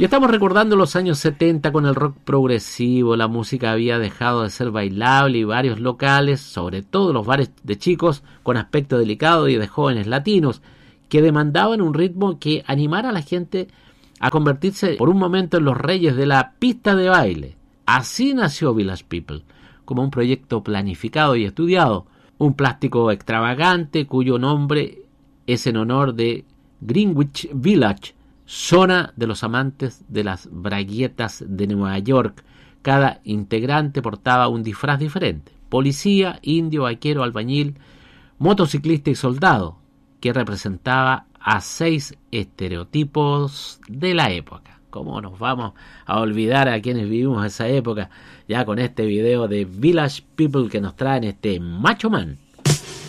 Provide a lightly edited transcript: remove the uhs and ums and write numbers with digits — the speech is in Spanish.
Y estamos recordando los años 70 con el rock progresivo. La música había dejado de ser bailable y varios locales, sobre todo los bares de chicos con aspecto delicado y de jóvenes latinos, que demandaban un ritmo que animara a la gente a convertirse por un momento en los reyes de la pista de baile. Así nació Village People, como un proyecto planificado y estudiado, un plástico extravagante cuyo nombre es en honor de Greenwich Village, zona de los amantes de las braguetas de Nueva York. Cada integrante portaba un disfraz diferente: policía, indio, vaquero, albañil, motociclista y soldado, que representaba a 6 estereotipos de la época. ¿Cómo nos vamos a olvidar a quienes vivimos esa época? Ya con este video de Village People que nos traen este Macho Man.